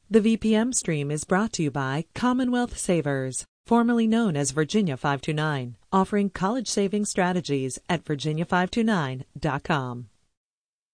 The VPM stream is brought to you by Commonwealth Savers, formerly known as Virginia 529, offering college saving strategies at virginia529.com.